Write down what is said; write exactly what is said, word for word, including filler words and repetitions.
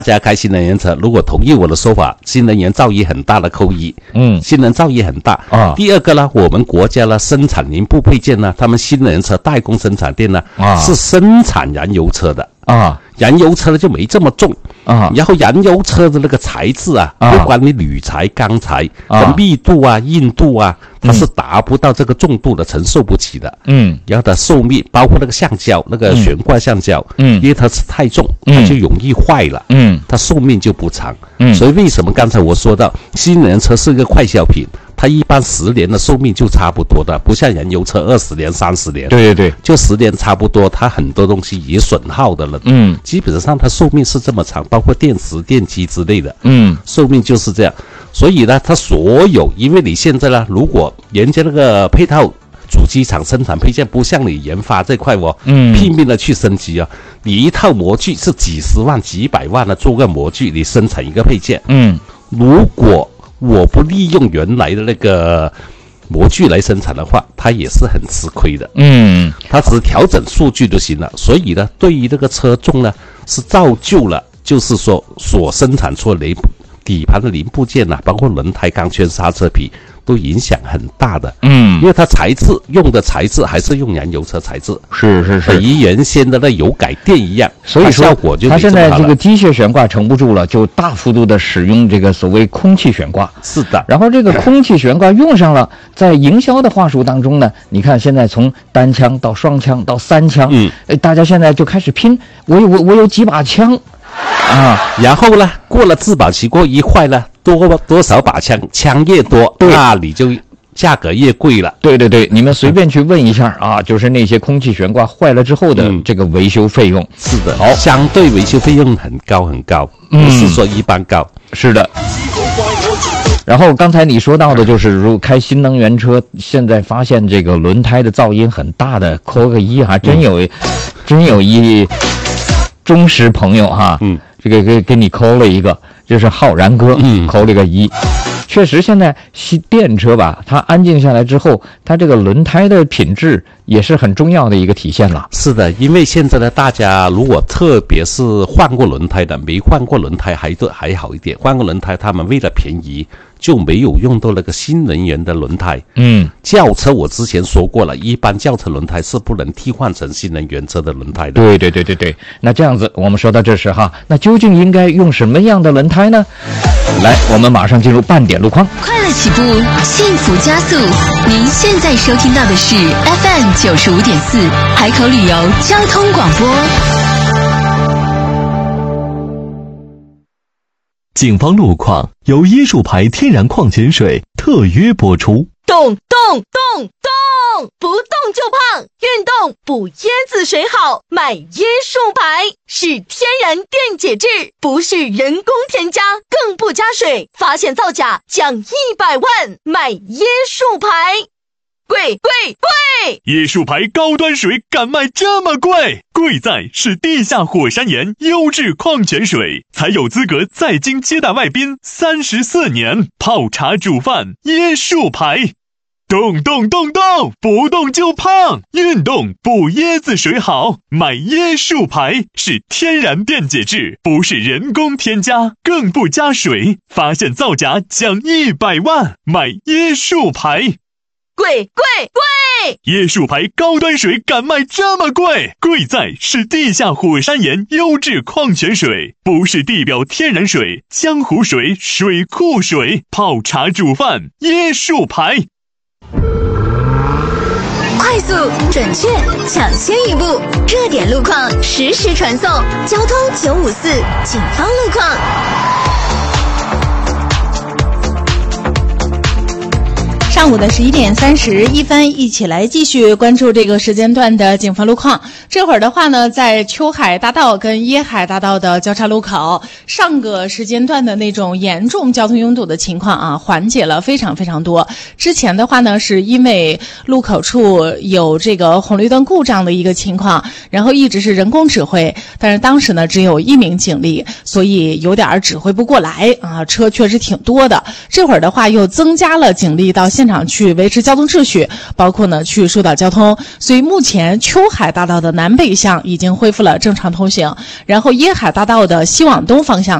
大家开新能源车，如果同意我的说法，新能源噪音很大的扣一，嗯，新能源噪音很大啊。第二个呢，我们国家呢生产零部配件呢，他们新能源车代工生产店呢啊是生产燃油车的啊，燃油车呢就没这么重啊。然后燃油车的那个材质啊，啊不管你铝材、钢材的密度啊、硬度啊，它是达不到这个重度的，承受不起的。嗯，然后它寿命，包括那个橡胶，那个悬挂橡胶，嗯，因为它是太重，它就容易坏了。嗯。它寿命就不长，嗯，所以为什么刚才我说到新能源车是一个快消品，它一般十年的寿命就差不多的，不像燃油车二十年、三十年，对对对，就十年差不多，它很多东西也损耗的了，嗯，基本上它寿命是这么长，包括电池、电机之类的，嗯，寿命就是这样，所以呢，它所有，因为你现在呢，如果人家那个配套主机厂生产配件不像你研发这块哦，嗯，拼命的去升级啊，你一套模具是几十万、几百万的做个模具，你生产一个配件，嗯，如果我不利用原来的那个模具来生产的话，它也是很吃亏的，嗯，它只是调整数据就行了。所以呢，对于这个车重呢，是造就了，就是说所生产出的零底盘的零部件呐、啊，包括轮胎、钢圈、刹车皮。都影响很大的，嗯，因为它材质用的材质还是用燃油车材质，是是是，等于原先的那油改电一样，所以说效果就它现在这个机械悬挂撑不住了，就大幅度的使用这个所谓空气悬挂，是的。然后这个空气悬挂用上了，在营销的话术当中呢，你看现在从单枪到双枪到三枪，嗯，大家现在就开始拼，我有我我有几把枪。啊，然后呢，过了质保期过一坏了，多多少把枪，枪越多，那你就价格越贵了。对对对，你们随便去问一下啊，就是那些空气悬挂坏了之后的这个维修费用。嗯、是的，好，相对维修费用很高很高，不是说一般高。是的。然后刚才你说到的就是，如开新能源车，现在发现这个轮胎的噪音很大的，扣个一，还真有，嗯、真有一。忠实朋友哈，嗯，这个给给你扣了一个，就是浩然哥，嗯，扣了个一。确实，现在新电车吧，它安静下来之后，它这个轮胎的品质也是很重要的一个体现了。是的，因为现在呢，大家如果特别是换过轮胎的，没换过轮胎还还好一点，换过轮胎，他们为了便宜。就没有用到那个新能源的轮胎。嗯，轿车我之前说过了，一般轿车轮胎是不能替换成新能源车的轮胎的。对对对对对。那这样子，我们说到这时哈，那究竟应该用什么样的轮胎呢？来，我们马上进入半点路况。 快乐起步，幸福加速。您现在收听到的是 F M 九十五点四海口旅游交通广播。 警方路况由椰树牌天然矿泉水特约播出。 动动动动，不动就胖，运动补椰子水好，买椰树牌是天然电解质，不是人工添加，更不加水，发现造假奖一百万，买椰树牌。贵贵贵！ 椰树牌高端水敢卖这么贵？贵在是地下火山岩优质矿泉水，才有资格在京接待外宾三十四年，泡茶煮饭椰树牌。动动动动，不动就胖，运动补椰子水好，买椰树牌是天然电解质，不是人工添加，更不加水，发现造假奖一百万，买椰树牌。 贵贵贵！ 椰树牌高端水敢卖这么贵？贵在是地下火山岩优质矿泉水，不是地表天然水、江湖水、水库水，泡茶煮饭椰树牌。 快速、准确、抢先一步，热点路况实时传送。交通九五四，警方路况。 上午的十一点三十一分，一起来继续关注这个时间段的警方路况。这会儿的话呢，在秋海大道跟椰海大道的交叉路口，上个时间段的那种严重交通拥堵的情况啊，缓解了非常非常多。之前的话呢，是因为路口处有这个红绿灯故障的一个情况，然后一直是人工指挥，但是当时呢只有一名警力，所以有点指挥不过来啊，车确实挺多的。这会儿的话又增加了警力到现场上去维持交通秩序，包括呢去疏导交通。所以目前秋海大道的南北向已经恢复了正常通行，然后椰海大道的西往东方向